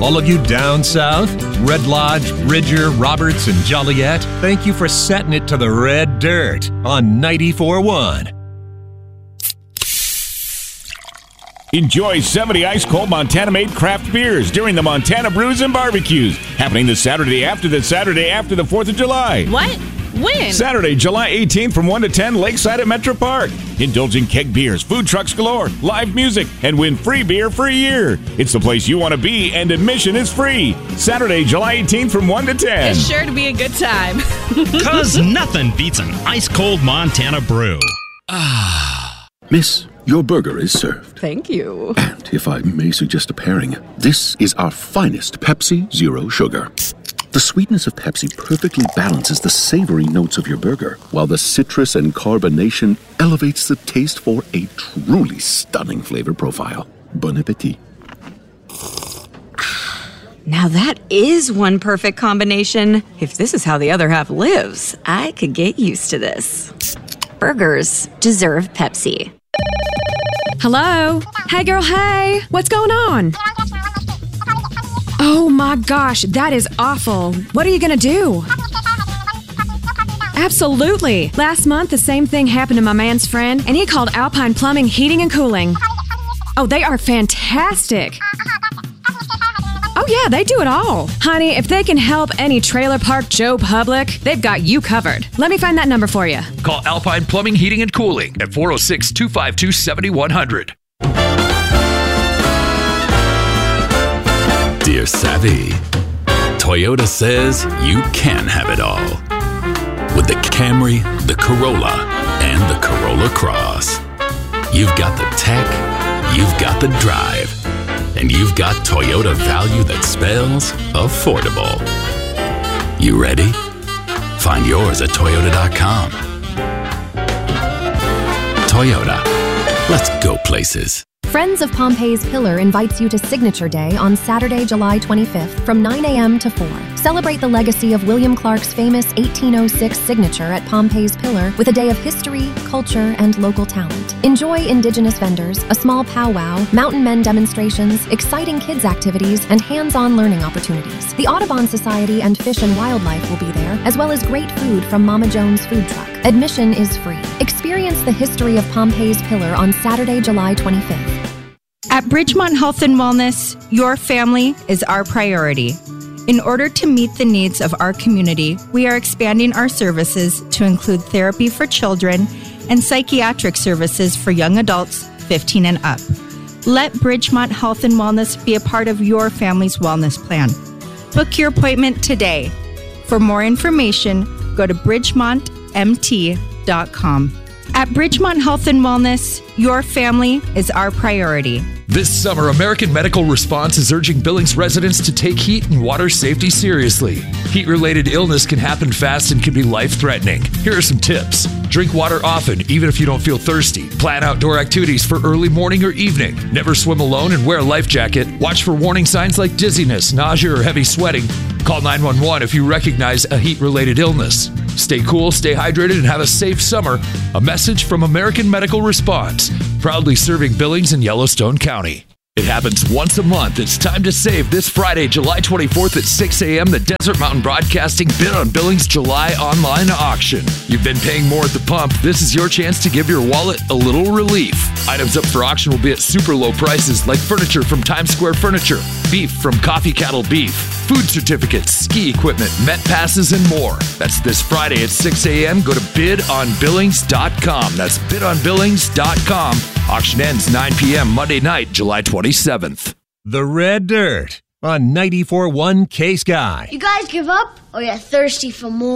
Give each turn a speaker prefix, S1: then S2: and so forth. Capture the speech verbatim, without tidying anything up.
S1: All of you down south, Red Lodge, Bridger, Roberts, and Joliet, thank you for setting it to the red dirt on ninety-four point one.
S2: Enjoy seventy ice-cold Montana-made craft beers during the Montana Brews and Barbecues, happening the Saturday after the Saturday after the fourth of July.
S3: What? When?
S2: Saturday, July eighteenth from one to ten, Lakeside at Metro Park. Indulge in keg beers, food trucks galore, live music, and win free beer for a year. It's the place you want to be, and admission is free. Saturday, July eighteenth from one to ten.
S3: It's sure to be a good time.
S4: Because nothing beats an ice-cold Montana brew.
S5: Ah. Miss, your burger is served.
S3: Thank you.
S5: And if I may suggest a pairing, this is our finest Pepsi Zero Sugar. The sweetness of Pepsi perfectly balances the savory notes of your burger, while the citrus and carbonation elevates the taste for a truly stunning flavor profile. Bon appetit.
S6: Now that is one perfect combination. If this is how the other half lives, I could get used to this. Burgers deserve Pepsi.
S7: Hello? Hey, girl, hey! What's going on? Oh my gosh, that is awful. What are you gonna do? Absolutely. Last month, the same thing happened to my man's friend, and he called Alpine Plumbing, Heating, and Cooling. Oh, they are fantastic. Oh yeah, they do it all. Honey, if they can help any trailer park Joe Public, they've got you covered. Let me find that number for you.
S8: Call Alpine Plumbing, Heating, and Cooling at four oh six, two five two, seven one zero zero.
S9: Dear Savvy, Toyota says you can have it all. With the Camry, the Corolla, and the Corolla Cross. You've got the tech, you've got the drive, and you've got Toyota value that spells affordable. You ready? Find yours at Toyota dot com. Toyota, let's go places.
S10: Friends of Pompey's Pillar invites you to Signature Day on Saturday, July twenty-fifth from nine a.m. to four. Celebrate the legacy of William Clark's famous eighteen oh six signature at Pompey's Pillar with a day of history, culture, and local talent. Enjoy indigenous vendors, a small powwow, mountain men demonstrations, exciting kids activities, and hands-on learning opportunities. The Audubon Society and Fish and Wildlife will be there, as well as great food from Mama Jones Food Truck. Admission is free. Experience the history of Pompey's Pillar on Saturday, July twenty-fifth.
S11: At Bridgemont Health and Wellness, your family is our priority. In order to meet the needs of our community, we are expanding our services to include therapy for children and psychiatric services for young adults fifteen and up. Let Bridgemont Health and Wellness be a part of your family's wellness plan. Book your appointment today. For more information, go to bridgemont m t dot com. At Bridgemont Health and Wellness, your family is our priority.
S8: This summer, American Medical Response is urging Billings residents to take heat and water safety seriously. Heat-related illness can happen fast and can be life-threatening. Here are some tips. Drink water often, even if you don't feel thirsty. Plan outdoor activities for early morning or evening. Never swim alone and wear a life jacket. Watch for warning signs like dizziness, nausea, or heavy sweating. Call nine one one if you recognize a heat-related illness. Stay cool, stay hydrated, and have a safe summer. A message from American Medical Response, proudly serving Billings and Yellowstone County. It happens once a month. It's time to save this Friday, July twenty-fourth at six a.m. The Desert Mountain Broadcasting Bid on Billings July online auction. You've been paying more at the pump. This is your chance to give your wallet a little relief. Items up for auction will be at super low prices, like furniture from Times Square Furniture, beef from Coffee Cattle Beef, food certificates, ski equipment, Met passes, and more. That's this Friday at six a.m. Go to bid on billings dot com. That's bid on billings dot com. Auction ends nine p.m. Monday night, July twenty-seventh.
S1: The Red Dirt on ninety-four point one K-Sky.
S12: You guys give up or you're thirsty for more?